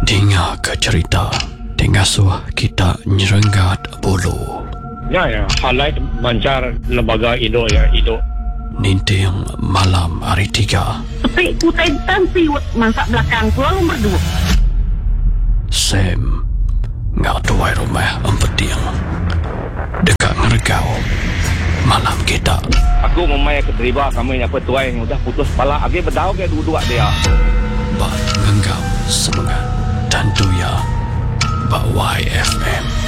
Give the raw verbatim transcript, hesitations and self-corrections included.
Dengar ke cerita Tengasuh kita nyerenggat bulu. Ya, ya. Highlight mancar lembaga Indo ya, Indo. Ninting malam hari tiga. Tapi kutai siwet masak belakang tu lalu berdua. Sam ngak tuai rumah empeting. Dekat ngeregau malam kita. Aku memang keterima kami apa tuai yang udah putus kepala. Agi berdau ke dua-dua dia. Bak ngenggam semangat dan tuya Bak Y F M.